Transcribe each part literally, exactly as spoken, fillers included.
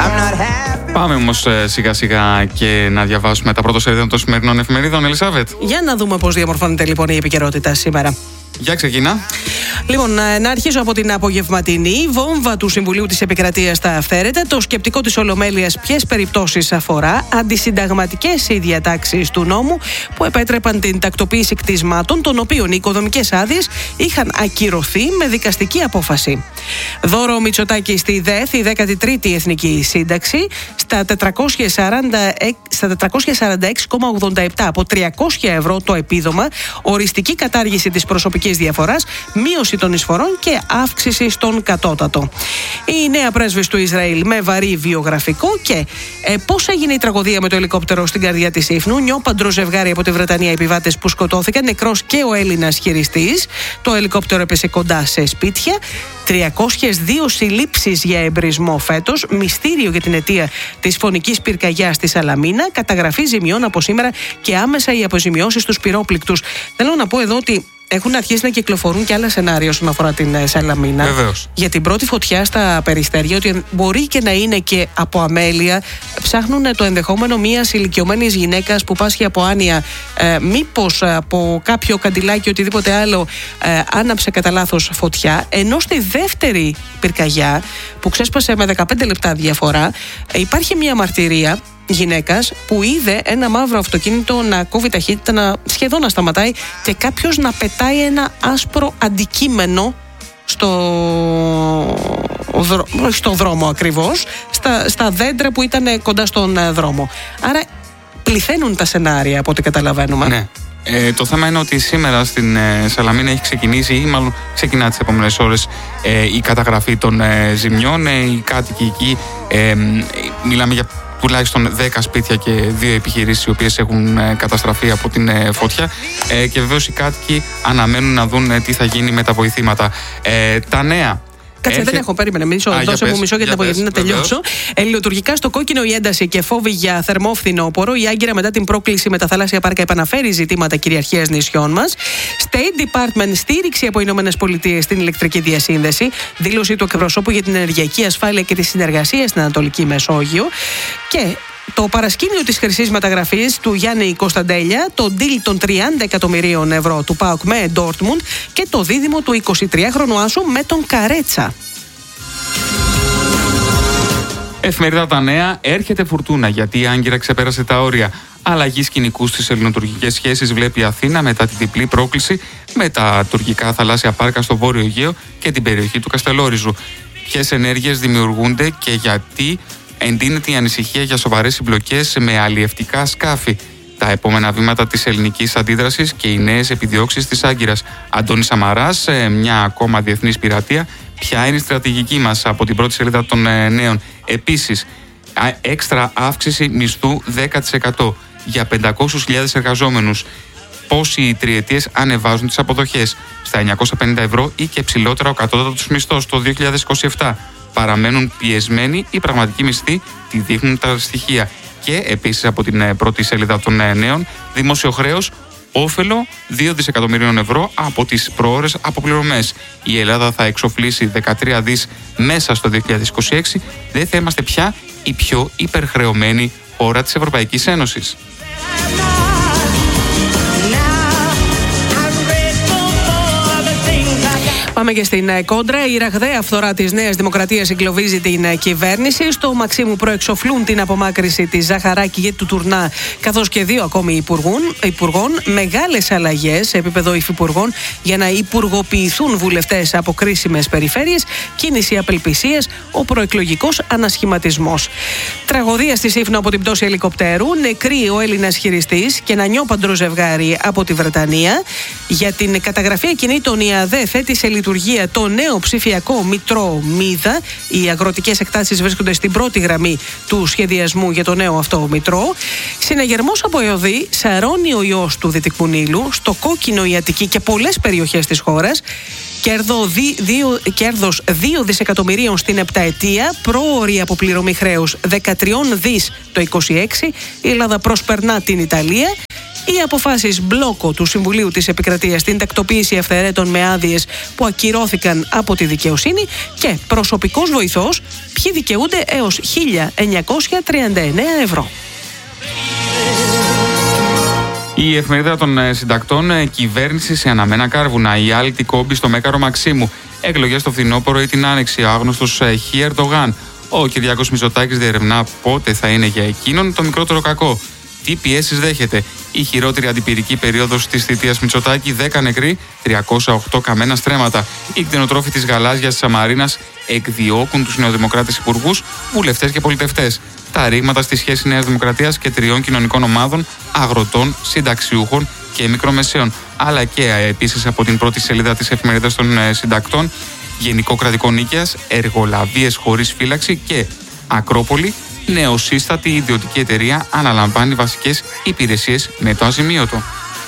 Πάμε όμως σιγά σιγά και να διαβάσουμε τα πρωτοσέλιδα των σημερινών εφημερίδων. Ελισάβετ. Για να δούμε πώς διαμορφώνεται λοιπόν η επικαιρότητα σήμερα. Για ξεκινά. Λοιπόν, να αρχίσω από την απογευματινή. Βόμβα του Συμβουλίου της Επικρατείας στα αυθαίρετα. Το σκεπτικό της Ολομέλειας ποιες περιπτώσεις αφορά. Αντισυνταγματικές οι διατάξεις του νόμου που επέτρεπαν την τακτοποίηση κτισμάτων, των οποίων οι οικοδομικές άδειες είχαν ακυρωθεί με δικαστική απόφαση. Δώρο Μητσοτάκη στη ΔΕΘ, η δέκατη τρίτη Εθνική Σύνταξη, στα τετρακόσια σαράντα έξι κόμμα ογδόντα επτά από τριακόσια ευρώ το επίδομα, οριστική κατάργηση της προσωπικής διαφοράς, μείωση των εισφορών και αύξηση στον κατώτατο. Η νέα πρέσβης του Ισραήλ με βαρύ βιογραφικό και ε, πώς έγινε η τραγωδία με το ελικόπτερο στην καρδιά της ύφνου. Νιώπαντρο ζευγάρι από τη Βρετανία, επιβάτες που σκοτώθηκαν, νεκρός και ο Έλληνας χειριστής. Το ελικόπτερο έπεσε κοντά σε σπίτια. τριακόσιες δύο συλλήψεις για εμπρισμό φέτος. Μυστήριο για την αιτία της φωνικής πυρκαγιάς στη Σαλαμίνα. Καταγραφή ζημιών από σήμερα και άμεσα οι αποζημιώσεις στους πυρόπληκτους. Θέλω να πω εδώ ότι έχουν αρχίσει να κυκλοφορούν και άλλα σενάρια όσον αφορά την Σαλαμίνα. Βεβαίως. Για την πρώτη φωτιά στα Περιστέρια, ότι μπορεί και να είναι και από αμέλεια. Ψάχνουν το ενδεχόμενο μιας ηλικιωμένης γυναίκας που πάσχει από άνοια, ε, μήπως από κάποιο καντιλάκι, οτιδήποτε άλλο, ε, άναψε κατά λάθος φωτιά. Ενώ στη δεύτερη πυρκαγιά, που ξέσπασε με δεκαπέντε λεπτά διαφορά, ε, υπάρχει μια μαρτυρία γυναίκας που είδε ένα μαύρο αυτοκίνητο να κόβει ταχύτητα, να σχεδόν να σταματάει και κάποιος να πετάει ένα άσπρο αντικείμενο στο, στο δρόμο ακριβώς, στα, στα δέντρα που ήταν κοντά στον δρόμο. Άρα πληθαίνουν τα σενάρια από ό,τι καταλαβαίνουμε. Ναι. Ε, το θέμα είναι ότι σήμερα στην ε, Σαλαμίνα έχει ξεκινήσει, ή μάλλον ξεκινά τις επόμενες ώρες, ε, η καταγραφή των ε, ζημιών. Ε, οι κάτοικοι εκεί, ε, μιλάμε για τουλάχιστον δέκα σπίτια και δύο επιχειρήσεις οι οποίες έχουν καταστραφεί από την φωτιά, ε, και βεβαίως οι κάτοικοι αναμένουν να δουν τι θα γίνει με τα βοηθήματα. Ε, τα νέα. Κάτσε, Έρχε... δεν έχω, περίμενε. Μισό, Α, δώσε μου μισό για την απογευματινή να τελειώσω. Ελληνοτουρκικά στο κόκκινο η ένταση και φόβοι για θερμόφθινόπορο. Η Άγκυρα μετά την πρόκληση με τα θαλάσσια πάρκα επαναφέρει ζητήματα κυριαρχίας νησιών μας. State Department, στήριξη από Ηνωμένες Πολιτείες στην ηλεκτρική διασύνδεση. Δήλωση του εκπροσώπου για την ενεργειακή ασφάλεια και τη συνεργασία στην Ανατολική Μεσόγειο. Και το παρασκήνιο της χρυσής μεταγραφής του Γιάννη Κωνσταντέλια, το deal των τριάντα εκατομμυρίων ευρώ του ΠΑΟΚ με Ντόρτμουντ και το δίδυμο του εικοσιτριάχρονου Άσου με τον Καρέτσα. Εφημερίδα Τα Νέα. Έρχεται φουρτούνα γιατί η Άγκυρα ξεπέρασε τα όρια. Αλλαγή σκηνικού στις ελληνοτουρκικές σχέσεις βλέπει η Αθήνα μετά τη διπλή πρόκληση με τα τουρκικά θαλάσσια πάρκα στο Βόρειο Αιγαίο και την περιοχή του Καστελόριζου. Ποιες ενέργειες δημιουργούνται και γιατί εντείνεται η ανησυχία για σοβαρές συμπλοκές με αλλιευτικά σκάφη. Τα επόμενα βήματα της ελληνικής αντίδρασης και οι νέες επιδιώξεις της Άγκυρας. Αντώνης Σαμαράς, μια ακόμα διεθνής πειρατεία. Ποια είναι η στρατηγική μας, από την πρώτη σελίδα των Νέων. Επίσης, έξτρα αύξηση μισθού δέκα τοις εκατό για πεντακόσιες χιλιάδες εργαζόμενους. Πώς οι τριετίες ανεβάζουν τις αποδοχές στα εννιακόσια πενήντα ευρώ ή και ψηλότερα ο κατώτατος μισθός το δύο χιλιάδες είκοσι επτά. Παραμένουν πιεσμένοι, οι πραγματικοί μισθοί τη δείχνουν τα στοιχεία. Και επίσης από την πρώτη σελίδα των Νέων, δημόσιο χρέος, όφελο δύο δισεκατομμυρίων ευρώ από τις προώρες αποπληρωμές. Η Ελλάδα θα εξοφλήσει δεκατρία δις μέσα στο δύο χιλιάδες είκοσι έξι. Δεν θα είμαστε πια η πιο υπερχρεωμένη χώρα της Ευρωπαϊκής Ένωσης. Πάμε και στην κόντρα. Η ραγδαία φθορά της Νέας Δημοκρατίας εγκλωβίζει την κυβέρνηση. Στο Μαξίμου προεξοφλούν την απομάκρυνση της Ζαχαράκη και του Τουρνά, καθώς και δύο ακόμη υπουργών. υπουργών. Μεγάλες αλλαγές σε επίπεδο υφυπουργών για να υπουργοποιηθούν βουλευτές από κρίσιμες περιφέρειες. Κίνηση απελπισίας, ο προεκλογικός ανασχηματισμός. Τραγωδία στη Σύφνο από την πτώση ελικοπτέρου. Νεκρή ο Έλληνας χειριστής και ένα νιώπαντρο ζευγάρι από τη Βρετανία. Για την καταγραφή ακινήτων η ΑΔΕ θέτει σε λειτουργία το νέο ψηφιακό Μητρό Μίδα. Οι αγροτικές εκτάσεις βρίσκονται στην πρώτη γραμμή του σχεδιασμού για το νέο αυτό Μητρό. Συναγερμός από ΕΟΔΗ, σαρώνει ο ιός του Δυτικού Νείλου, στο κόκκινο η Αττική και πολλές περιοχές της χώρας. Κέρδος δύο δισεκατομμυρίων στην επταετία, πρόωρη αποπληρωμή χρέους δεκατρία δις το είκοσι έξι. Η Ελλάδα προσπερνά την Ιταλία. Οι αποφάσεις μπλόκο του Συμβουλίου της Επικρατείας στην τακτοποίηση αυθαιρέτων με άδειες που ακυρώθηκαν από τη δικαιοσύνη και προσωπικός βοηθός, ποιοι δικαιούνται έως χίλια εννιακόσια τριάντα εννέα ευρώ. Η εφημερίδα των συντακτών, κυβέρνηση σε αναμένα κάρβουνα, η άλυτη κόμπη στο Μέκαρο Μαξίμου, εκλογές στο φθινόπωρο ή την άνοιξη, ο άγνωστος Χ. Ερντογάν. Ο Κυριάκος Μητσοτάκης διερευνά πότε θα είναι για εκείνον το μικρότερο κακό. Τι πιέσεις δέχεται. Η χειρότερη αντιπυρική περίοδος της θητείας Μητσοτάκη, δέκα νεκροί, τριακόσια οκτώ καμένα στρέμματα. Οι κτηνοτρόφοι της Γαλάζιας της Σαμαρίνας εκδιώκουν τους νεοδημοκράτες υπουργούς, βουλευτές και πολιτευτές. Τα ρήγματα στη σχέση Νέας Δημοκρατίας και τριών κοινωνικών ομάδων, αγροτών, συνταξιούχων και μικρομεσαίων. Αλλά και επίσης από την πρώτη σελίδα της εφημερίδας των συντακτών, Γενικό Κρατικό Νίκαιας, εργολαβίες χωρίς φύλαξη και Ακρόπολη, νεοσύστατη ιδιωτική εταιρεία αναλαμβάνει βασικές υπηρεσίες με το αζημίωτο.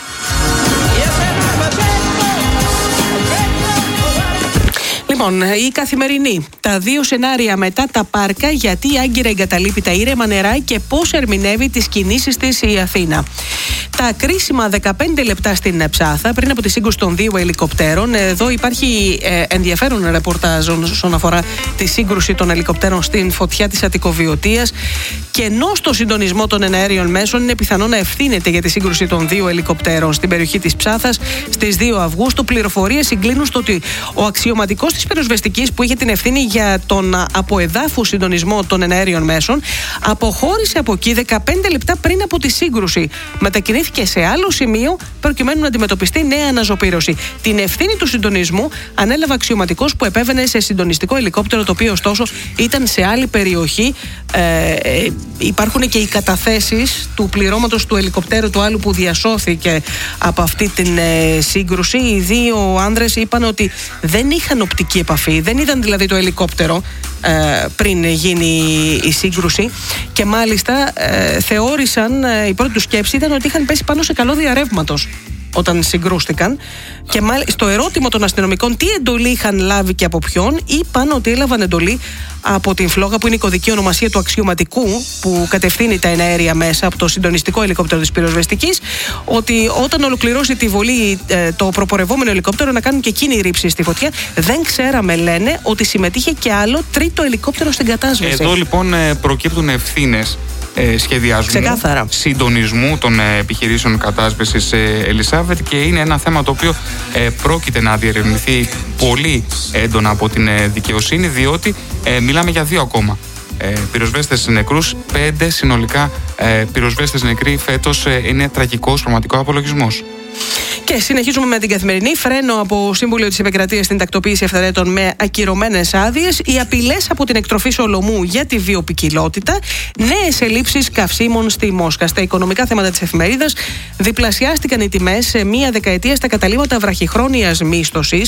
Λοιπόν, η Καθημερινή. Τα δύο σενάρια μετά τα πάρκα, γιατί η Άγκυρα εγκαταλείπει τα ήρεμα νερά και πώς ερμηνεύει τις κινήσεις της η Αθήνα. Τα κρίσιμα δεκαπέντε λεπτά στην Ψάθα πριν από τη σύγκρουση των δύο ελικοπτέρων. Εδώ υπάρχει ε, ενδιαφέρον ρεπορτάζ όσον αφορά τη σύγκρουση των ελικοπτέρων στην φωτιά της Αττικοβιωτίας. Και ενώ στο συντονισμό των εναέριων μέσων είναι πιθανό να ευθύνεται για τη σύγκρουση των δύο ελικοπτέρων στην περιοχή της Ψάθας στις δύο Αυγούστου, πληροφορίες συγκλίνουν στο ότι ο αξιωματικός της πυροσβεστικής που είχε την ευθύνη για τον αποεδάφου συντονισμό των εναέριων μέσων αποχώρησε από εκεί δεκαπέντε λεπτά πριν από τη σύγκρουση. Μετακινήθηκε σε άλλο σημείο προκειμένου να αντιμετωπιστεί νέα αναζωπήρωση. Την ευθύνη του συντονισμού ανέλαβε αξιωματικός που επέβαινε σε συντονιστικό ελικόπτερο, το οποίο ωστόσο ήταν σε άλλη περιοχή. Ε, υπάρχουν και οι καταθέσεις του πληρώματος του ελικοπτέρου του άλλου που διασώθηκε από αυτή την ε, σύγκρουση. Οι δύο άνδρες είπαν ότι δεν είχαν οπτική επαφή, δεν είδαν δηλαδή το ελικόπτερο ε, πριν γίνει η σύγκρουση και μάλιστα ε, θεώρησαν, ε, η πρώτη του σκέψη ήταν ότι είχαν πέσει πάνω σε καλώδια ρεύματος όταν συγκρούστηκαν. Και μάλιστα στο ερώτημα των αστυνομικών τι εντολή είχαν λάβει και από ποιον, είπαν ότι έλαβαν εντολή από την Φλόγα, που είναι η κωδική ονομασία του αξιωματικού που κατευθύνει τα εναέρια μέσα από το συντονιστικό ελικόπτερο της πυροσβεστικής, ότι όταν ολοκληρώσει τη βολή ε, το προπορευόμενο ελικόπτερο να κάνουν και εκείνη η ρήψη στη φωτιά. Δεν ξέραμε, λένε, ότι συμμετείχε και άλλο τρίτο ελικόπτερο στην κατάσβεση. Εδώ λοιπόν προκύπτουν ευθύνες σχεδιασμού, ξεκάθαρα, συντονισμού των επιχειρήσεων κατάσβεσης, Ελισάβετ, και είναι ένα θέμα το οποίο πρόκειται να διερευνηθεί πολύ έντονα από την δικαιοσύνη, διότι μιλάμε για δύο ακόμα πυροσβέστες νεκρούς, πέντε συνολικά πυροσβέστες νεκροί φέτος. Είναι τραγικός πραγματικό απολογισμός. Και συνεχίζουμε με την Καθημερινή. Φρένο από Σύμβουλιο της Επικρατείας στην τακτοποίηση αυθαιρέτων με ακυρωμένες άδειες. Οι απειλές από την εκτροφή Σολομού για τη βιοποικιλότητα. Νέες ελλείψεις καυσίμων στη Μόσχα. Στα οικονομικά θέματα της εφημερίδας, διπλασιάστηκαν οι τιμές σε μία δεκαετία στα καταλύματα βραχυχρόνιας μίσθωσης.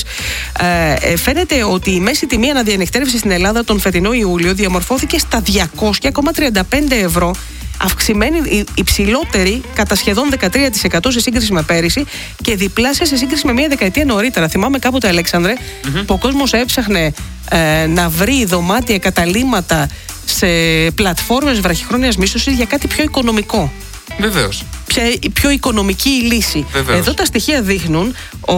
Ε, φαίνεται ότι η μέση τιμή αναδιανυκτέρευσης στην Ελλάδα τον φετινό Ιούλιο διαμορφώθηκε στα διακόσια κόμμα τριάντα πέντε ευρώ. Αυξημένη, υψηλότερη κατά σχεδόν δεκατρία τοις εκατό σε σύγκριση με πέρυσι και διπλάσια σε σύγκριση με μία δεκαετία νωρίτερα. Θυμάμαι κάποτε, Αλέξανδρε, mm-hmm. που ο κόσμος έψαχνε ε, να βρει δωμάτια, καταλύματα σε πλατφόρμες βραχυχρόνιας μίσθωσης για κάτι πιο οικονομικό. Βεβαίως. Ποια, πιο οικονομική η λύση. Βεβαίως. Εδώ τα στοιχεία δείχνουν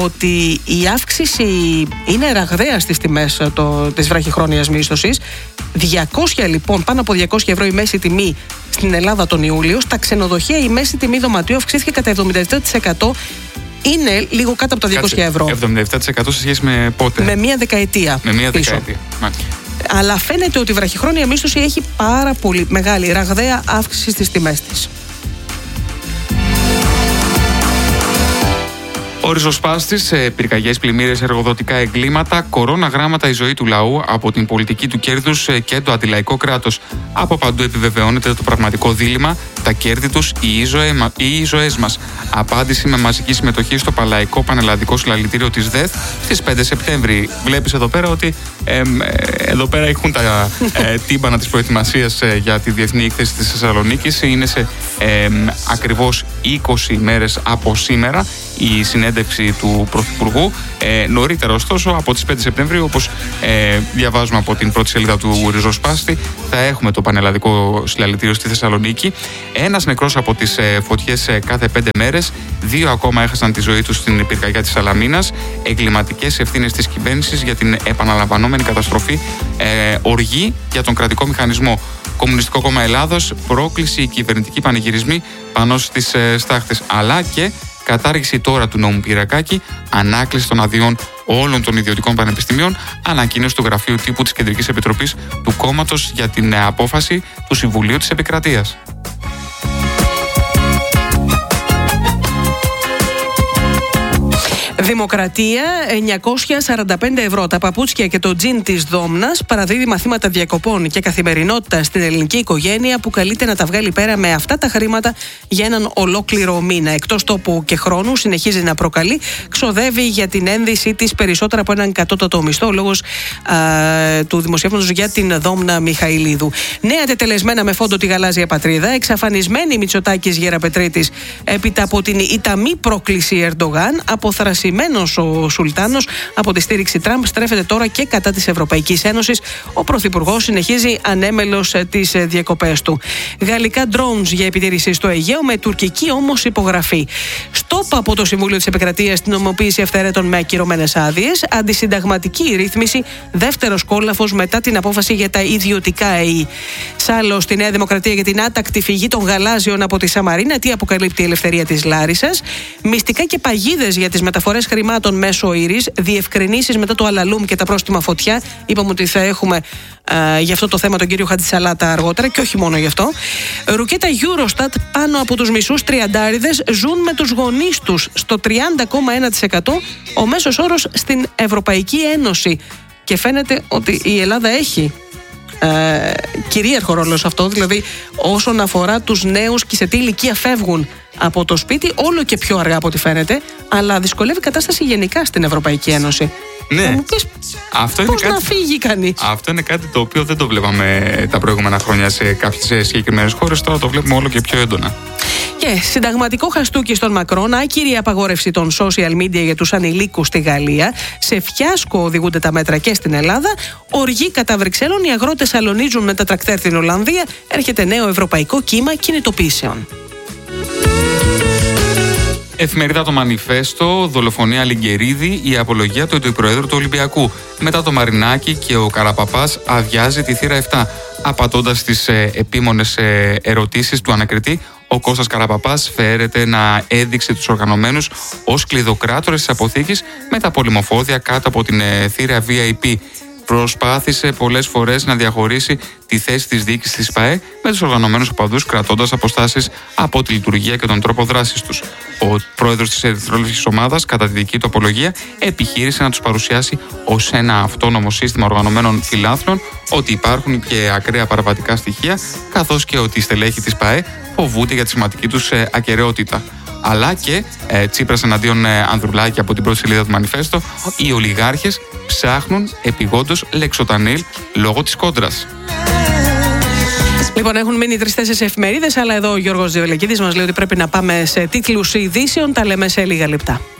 ότι η αύξηση είναι ραγδαία στις τιμές το, της βραχυχρόνιας μίσθωσης. διακόσια λοιπόν, πάνω από διακόσια ευρώ η μέση τιμή στην Ελλάδα τον Ιούλιο. Στα ξενοδοχεία η μέση τιμή δωματίου αυξήθηκε κατά εβδομήντα επτά τοις εκατό. Είναι λίγο κάτω από τα διακόσια ευρώ. εβδομήντα επτά τοις εκατό σε σχέση με πότε? Με μία δεκαετία. Με μία δεκαετία. Μάλιστα. Αλλά φαίνεται ότι η βραχυχρόνια μίσθωση έχει πάρα πολύ μεγάλη, ραγδαία αύξηση στις τιμές της. Ο ριζοσπάστης, πυρκαγιές, πλημμύρες, εργοδοτικά εγκλήματα, κορώνα γράμματα η ζωή του λαού από την πολιτική του κέρδους και το αντιλαϊκό κράτος. Από παντού επιβεβαιώνεται το πραγματικό δίλημμα, τα κέρδη τους ή οι ζωές μας. Απάντηση με μαζική συμμετοχή στο Παλαϊκό Πανελλαδικό Συλλαλητήριο της ΔΕΘ στις πέντε Σεπτέμβρη. Βλέπεις εδώ πέρα ότι ε, εδώ πέρα έχουν τα ε, τύμπανα της προετοιμασίας ε, για τη Διεθνή Έκθεση της Θεσσαλονίκης. Είναι σε ε, ακριβώς είκοσι μέρες από σήμερα η συνέντευξη συνέντευξη του Πρωθυπουργού. Ε, νωρίτερα, ωστόσο, από τις πέντε Σεπτεμβρίου, όπως ε, διαβάζουμε από την πρώτη σελίδα του Ριζοσπάστη, θα έχουμε το πανελλαδικό συλλαλητήριο στη Θεσσαλονίκη. Ένας νεκρός από τις ε, φωτιές ε, κάθε πέντε μέρες. Δύο ακόμα έχασαν τη ζωή τους στην πυρκαγιά της Σαλαμίνας. Εγκληματικές ευθύνες της κυβέρνησης για την επαναλαμβανόμενη καταστροφή. Ε, οργή για τον κρατικό μηχανισμό. Κομμουνιστικό Κόμμα Ελλάδος, πρόκληση, κυβερνητικοί πανηγυρισμοί πάνω στις ε, στάχτες. Αλλά και κατάργηση τώρα του νόμου Πυρακάκη, ανάκληση των αδειών όλων των ιδιωτικών πανεπιστημίων, ανακοίνωση του Γραφείου Τύπου της Κεντρικής Επιτροπής του Κόμματος για την ε, απόφαση του Συμβουλίου της Επικρατείας. Δημοκρατία, εννιακόσια σαράντα πέντε ευρώ. Τα παπούτσια και το τζιν της Δόμνας παραδίδει μαθήματα διακοπών και καθημερινότητα στην ελληνική οικογένεια που καλείται να τα βγάλει πέρα με αυτά τα χρήματα για έναν ολόκληρο μήνα. Εκτός τόπου και χρόνου, συνεχίζει να προκαλεί, ξοδεύει για την ένδυση της περισσότερα από έναν κατώτατο μισθό. Ο λόγος α, του δημοσιεύματος για την Δόμνα Μιχαηλίδου. Νέα τετελεσμένα με φόντο τη γαλάζια πατρίδα, εξαφανισμένη Μητσοτάκης Γεραπετρίτης έπειτα από την ηταμή πρόκληση Ερντογάν, αποθρασιμένη ο Σουλτάνος από τη στήριξη Τραμπ, στρέφεται τώρα και κατά της Ευρωπαϊκής Ένωσης. Ο Πρωθυπουργός συνεχίζει ανέμελος τις διακοπές του. Γαλλικά drones για επιτήρηση στο Αιγαίο με τουρκική όμως υπογραφή. Στόπ από το Συμβούλιο της Επικρατείας στην νομοποίηση αυθαίρετων με ακυρωμένες άδειες. Αντισυνταγματική ρύθμιση, δεύτερος κόλαφος μετά την απόφαση για τα ιδιωτικά ΕΗ. Σάλο στη Νέα Δημοκρατία για την άτακτη φυγή των γαλάζιων από τη Σαμαρίνα. Τι αποκαλύπτει η ελευθερία της Λάρισσας. Μυστικά και παγίδες για τις μεταφορές χρημάτων μέσω ήρης, διευκρινήσεις μετά το Αλαλούμ και τα πρόστιμα φωτιά. Είπαμε ότι θα έχουμε ε, για αυτό το θέμα τον κύριο Χατζησαλάτα αργότερα και όχι μόνο γι' αυτό. Ρουκέτα Eurostat, πάνω από τους μισούς τριαντάριδες ζουν με τους γονείς τους στο τριάντα κόμμα ένα τοις εκατό ο μέσος όρος στην Ευρωπαϊκή Ένωση. Και φαίνεται ότι η Ελλάδα έχει ε, κυρίαρχο ρόλο σε αυτό, δηλαδή όσον αφορά τους νέους και σε τι ηλικία φεύγουν από το σπίτι, όλο και πιο αργά από ό,τι φαίνεται, αλλά δυσκολεύει η κατάσταση γενικά στην Ευρωπαϊκή Ένωση. Ναι. Θα μου πεις αυτό πώς είναι να κάτι... φύγει κανείς. Αυτό είναι κάτι το οποίο δεν το βλέπαμε τα προηγούμενα χρόνια σε κάποιες συγκεκριμένες χώρες, τώρα το βλέπουμε όλο και πιο έντονα. Και συνταγματικό χαστούκι στον Μακρόν, άκυρη απαγόρευση των social media για τους ανηλίκους στη Γαλλία. Σε φιάσκο οδηγούνται τα μέτρα και στην Ελλάδα. Οργή κατά Βρυξέλλων, οι αγρότες αλωνίζουν με τα τρακτέρ στην Ολλανδία. Έρχεται νέο ευρωπαϊκό κύμα κινητοποιήσεων. Εφημερίδα Το Μανιφέστο, δολοφονία Λιγκερίδη, η απολογία του Αντιπροέδρου του Ολυμπιακού. Μετά το Μαρινάκι και ο Καραπαπάς αδειάζει τη θύρα επτά. Απαντώντας στις ε, επίμονες ε, ερωτήσεις του ανακριτή, ο Κώστας Καραπαπάς φέρεται να έδειξε τους οργανωμένους ως κλειδοκράτορες της αποθήκης με τα πολυμοφόδια κάτω από την ε, θύρα βι άι πι. Προσπάθησε πολλές φορές να διαχωρίσει τη θέση της διοίκησης της ΠΑΕ με τους οργανωμένους οπαδούς, κρατώντας αποστάσεις από τη λειτουργία και τον τρόπο δράσης τους. Ο πρόεδρος της ερυθρόλευκης ομάδας, κατά τη δική του απολογία, επιχείρησε να τους παρουσιάσει ως ένα αυτόνομο σύστημα οργανωμένων φιλάθλων, ότι υπάρχουν και ακραία παραβατικά στοιχεία, καθώς και ότι οι στελέχοι της ΠΑΕ φοβούνται για τη σημαντική τους ακεραιότητα. Αλλά και ε, Τσίπρας εναντίον ε, Ανδρουλάκη από την πρώτη σελίδα του Μανιφέστο, οι ολιγάρχες ψάχνουν επιγόντως λεξοτανίλ λόγω της κόντρας. Λοιπόν, έχουν μείνει τρεις-τέσσερις εφημερίδες, αλλά εδώ ο Γιώργος Διολεκίδης μας λέει ότι πρέπει να πάμε σε τίτλους ειδήσεων. Τα λέμε σε λίγα λεπτά.